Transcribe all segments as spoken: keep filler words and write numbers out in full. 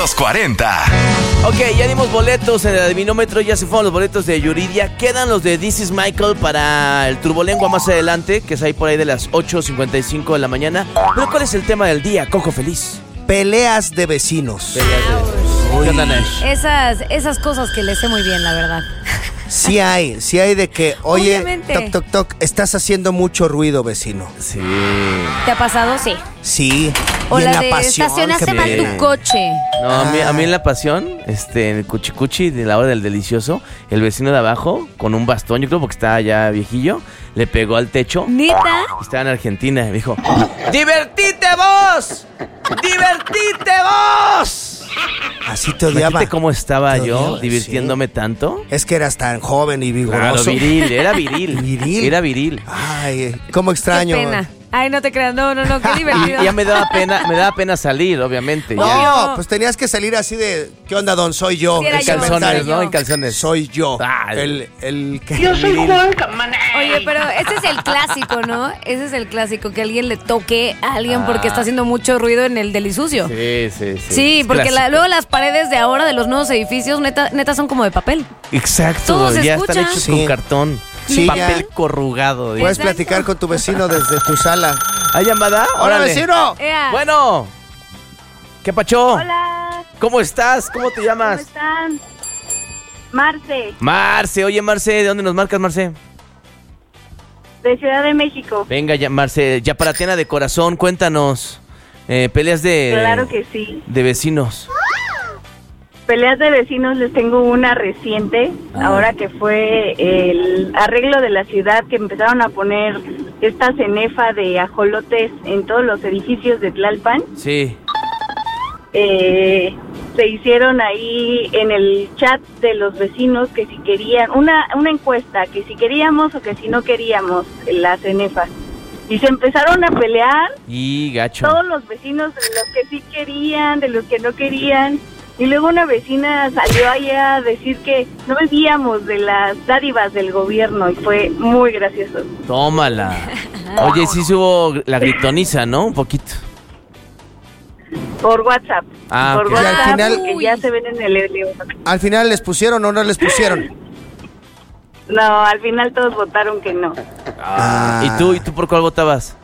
los cuarenta. Ok, ya dimos boletos en el adivinómetro, ya se fueron los boletos de Yuridia. Quedan los de This is Michael para el Turbolengua más adelante, que es ahí por ahí de las ocho cincuenta y cinco de la mañana. Pero ¿cuál es el tema del día, Coco Feliz? Peleas de vecinos. Peleas de vecinos. ¿Qué onda, Nash? Esas, esas cosas que le sé muy bien, la verdad. Sí hay, sí hay de que, oye, Obviamente. toc, toc, toc, estás haciendo mucho ruido, vecino. Sí. ¿Te ha pasado? Sí. Sí. O y la en de la pasión, estacionaste que mal pelean. tu coche. No, a mí, a mí en la pasión, este, en el cuchicuchi de la hora del delicioso, el vecino de abajo, con un bastón, yo creo porque estaba ya viejillo, le pegó al techo. ¿Neta? Estaba en Argentina y me dijo, ¡divertite vos! ¡Divertite vos! Así te odiaba. ¿Viste cómo estaba Te yo odiaba, divirtiéndome sí. tanto? Es que eras tan joven y Claro, vigoroso. viril, era viril. ¿Viril? Era viril. Ay, cómo extraño. Qué pena. Ay, no te creas. No, no, no. Qué divertido. Y ya me daba pena, me daba pena salir, obviamente. No, Ya. pues tenías que salir así de, ¿qué onda, don? Soy yo. Sí, era En yo, calzones, soy ¿no? yo. En calzones. Soy yo. Ah, el, el que Yo soy viril. Juan Camaney. Oye, pero ese es el clásico, ¿no? Ese es el clásico, que alguien le toque a alguien porque está haciendo mucho ruido en el delisucio. Sí, sí, sí. Sí, Es porque la- clásico. luego las paredes de ahora de los nuevos edificios neta, neta son como de papel. Exacto, Todo se ya escucha. están hechos Sí. con cartón. Sí, papel ya. corrugado. digo. Puedes Exacto. platicar con tu vecino desde tu sala. ¿Hay llamada? ¡Hola, Órale. vecino! Ea. Bueno. ¿Qué pacho? Hola, ¿Cómo estás? ¿Cómo te ¿cómo llamas? están? Marce, Marce, oye Marce, ¿de dónde nos marcas, Marce? de Ciudad de México. Venga, ya, Marce, Yaparatena de corazón, cuéntanos. Eh, peleas de... Claro que sí. De vecinos. Peleas de vecinos les tengo una reciente, Ah. ahora que fue el arreglo de la ciudad, que empezaron a poner esta cenefa de ajolotes en todos los edificios de Tlalpan. Sí. Eh, se hicieron ahí en el chat de los vecinos que si querían, una, una encuesta, que si queríamos o que si no queríamos la cenefa. Y se empezaron a pelear Y gacho. todos los vecinos, de los que sí querían, de los que no querían. Y luego una vecina salió allá a decir que no vivíamos de las dádivas del gobierno y fue muy gracioso. Tómala. Oye, sí hubo la gritoniza, ¿no? Un poquito. Por WhatsApp. Ah, por ok. Y al WhatsApp, final- que ya se ven en el elevador. ¿Al final les pusieron o no les pusieron? No, al final todos votaron que no. Ah. ¿Y tú? ¿Y tú por cuál votabas?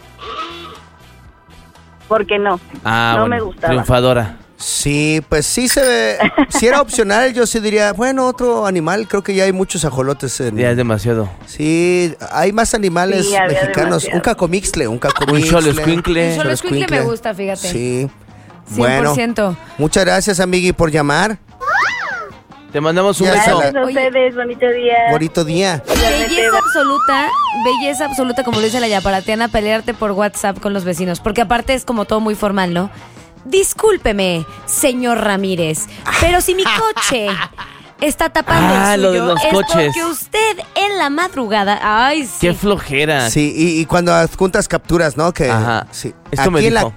Porque no. Ah, no bueno, me gustaba. triunfadora. Sí, pues sí se ve. Si era opcional, yo sí diría, bueno, otro animal. Creo que ya hay muchos ajolotes en. Ya es demasiado. Sí, hay más animales Sí, había mexicanos. demasiado. Un cacomixtle, un Un cacomixtle. xoloscuincle. Un xoloscuincle me gusta, fíjate. Sí. cien por ciento. Bueno, muchas gracias, amigui, por llamar. Te mandamos un Ya beso. se Gracias a Oye. ustedes, bonito día. Bonito día. Belleza absoluta, belleza absoluta, como lo dice la yaparateana, pelearte por WhatsApp con los vecinos. Porque aparte es como todo muy formal, ¿no? Discúlpeme, señor Ramírez, pero si mi coche está tapando Ah, el lo de suyo, los es coches. porque usted en la madrugada... Ay, sí. Qué flojera. Sí, y, y cuando adjuntas capturas, ¿no? Que, Ajá. sí. Esto me Aquí en la dijo.